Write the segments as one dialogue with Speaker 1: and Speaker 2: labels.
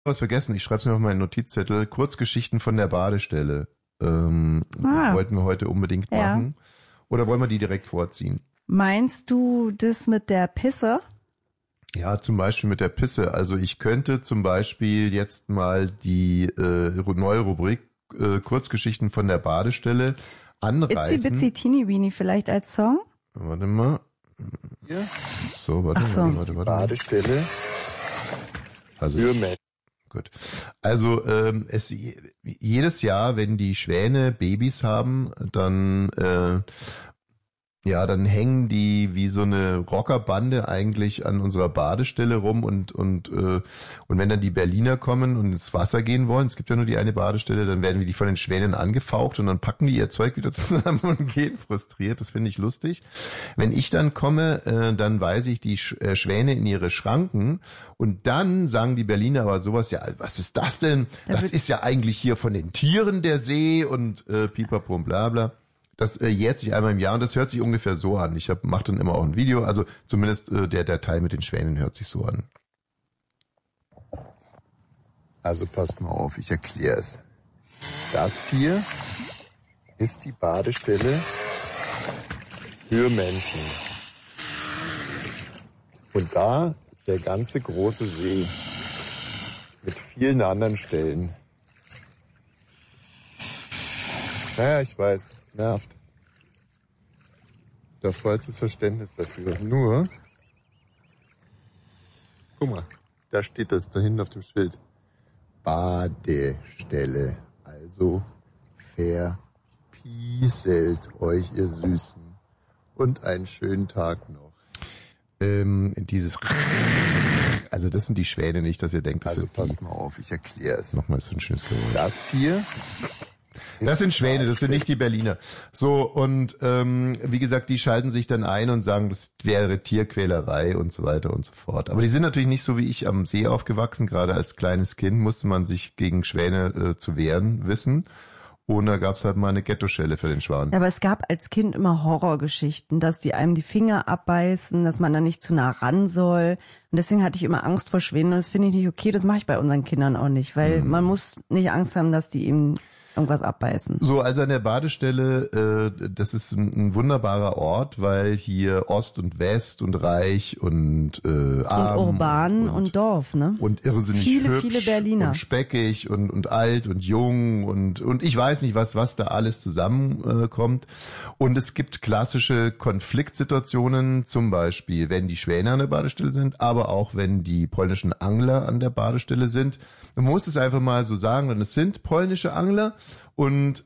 Speaker 1: Was vergessen, ich schreibe es mir auf meinen Notizzettel. Kurzgeschichten von der Badestelle. Wollten wir heute unbedingt machen. Oder wollen wir die direkt vorziehen?
Speaker 2: Meinst du das mit der Pisse?
Speaker 1: Ja, zum Beispiel mit der Pisse. Also ich könnte zum Beispiel jetzt mal die neue Rubrik Kurzgeschichten von der Badestelle anreißen.
Speaker 2: Itsy Bitsy Teeny Weeny vielleicht als Song?
Speaker 1: Warte mal.
Speaker 3: Ja.
Speaker 1: So, warte.
Speaker 3: Badestelle.
Speaker 1: Also
Speaker 3: für Menschen.
Speaker 1: Gut. Also jedes Jahr, wenn die Schwäne Babys haben, dann dann hängen die wie so eine Rockerbande eigentlich an unserer Badestelle rum und wenn dann die Berliner kommen und ins Wasser gehen wollen, es gibt ja nur die eine Badestelle, dann werden wir die von den Schwänen angefaucht und dann packen die ihr Zeug wieder zusammen und gehen frustriert. Das finde ich lustig. Wenn ich dann komme, dann weise ich die Schwäne in ihre Schranken und dann sagen die Berliner aber sowas, ja, was ist das denn? Das ist ja eigentlich hier von den Tieren der See und pipapo und bla bla. Das jährt sich einmal im Jahr und das hört sich ungefähr so an. Ich mache dann immer auch ein Video, also zumindest der Teil mit den Schwänen hört sich so an.
Speaker 3: Also passt mal auf, ich erkläre es. Das hier ist die Badestelle für Menschen. Und da ist der ganze große See mit vielen anderen Stellen. Naja, ich weiß, es nervt. Ich habe vollstes Verständnis dafür. Nur, guck mal, da steht das da hinten auf dem Schild. Badestelle. Also verpieselt euch, ihr Süßen. Und einen schönen Tag noch.
Speaker 1: Also das sind die Schwäne, nicht, dass ihr denkt, das sind
Speaker 3: passt mal auf, ich erkläre es.
Speaker 1: Nochmal so ein schönes Geräusch.
Speaker 3: Das hier...
Speaker 1: Das sind Schwäne, das sind nicht die Berliner. So, und wie gesagt, die schalten sich dann ein und sagen, das wäre Tierquälerei und so weiter und so fort. Aber die sind natürlich nicht so wie ich am See aufgewachsen. Gerade als kleines Kind musste man sich gegen Schwäne zu wehren wissen. Und da gab's halt mal eine Ghettoschelle für den Schwan.
Speaker 2: Ja, aber es gab als Kind immer Horrorgeschichten, dass die einem die Finger abbeißen, dass man da nicht zu nah ran soll. Und deswegen hatte ich immer Angst vor Schwänen. Und das finde ich nicht okay, das mache ich bei unseren Kindern auch nicht. Weil man muss nicht Angst haben, dass die eben irgendwas abbeißen.
Speaker 1: So, also an der Badestelle, das ist ein wunderbarer Ort, weil hier Ost und West und reich und arm.
Speaker 2: Und urban und Dorf, ne?
Speaker 1: Und irrsinnig hübsch
Speaker 2: viele Berliner.
Speaker 1: Und speckig und alt und jung und ich weiß nicht, was da alles zusammenkommt. Und es gibt klassische Konfliktsituationen, zum Beispiel, wenn die Schwäne an der Badestelle sind, aber auch wenn die polnischen Angler an der Badestelle sind. Man muss es einfach mal so sagen, denn es sind polnische Angler und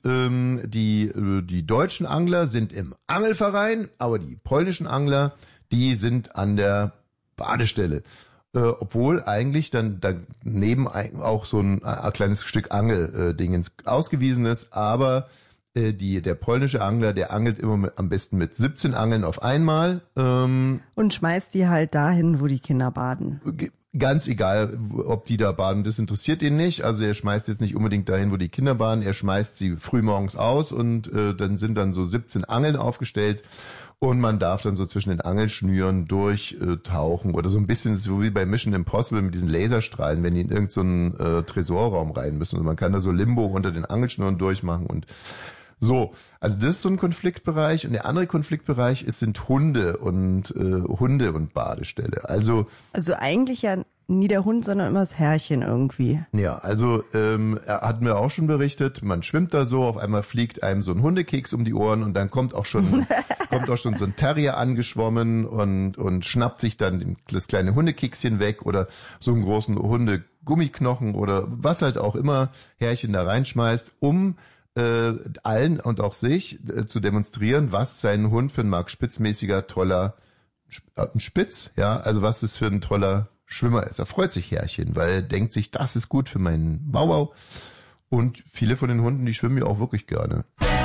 Speaker 1: die deutschen Angler sind im Angelverein, aber die polnischen Angler, die sind an der Badestelle. Obwohl eigentlich dann daneben auch so ein kleines Stück Angeldingens ausgewiesen ist, aber der polnische Angler, der angelt immer am besten mit 17 Angeln auf einmal.
Speaker 2: Und schmeißt die halt dahin, wo die Kinder baden.
Speaker 1: Ganz egal, ob die da baden, das interessiert ihn nicht. Also er schmeißt jetzt nicht unbedingt dahin, wo die Kinder baden. Er schmeißt sie frühmorgens aus und dann sind dann so 17 Angeln aufgestellt und man darf dann so zwischen den Angelschnüren durchtauchen oder so ein bisschen so wie bei Mission Impossible mit diesen Laserstrahlen, wenn die in irgendeinen Tresorraum rein müssen. Und man kann da so Limbo unter den Angelschnüren durchmachen und so, also das ist so ein Konfliktbereich und der andere Konfliktbereich sind Hunde und Badestelle. Also
Speaker 2: eigentlich ja nie der Hund, sondern immer das Herrchen irgendwie.
Speaker 1: Ja, also er hat mir auch schon berichtet, man schwimmt da so, auf einmal fliegt einem so ein Hundekeks um die Ohren und dann kommt auch schon so ein Terrier angeschwommen und schnappt sich dann das kleine Hundekekschen weg oder so einen großen Hundegummiknochen oder was halt auch immer Herrchen da reinschmeißt, um allen und auch sich zu demonstrieren, was sein Hund für ein Mark Spitzmäßiger toller Spitz, ja, also was es für ein toller Schwimmer ist. Er freut sich Herrchen, weil er denkt sich, das ist gut für meinen Bauwau. Und viele von den Hunden, die schwimmen ja auch wirklich gerne.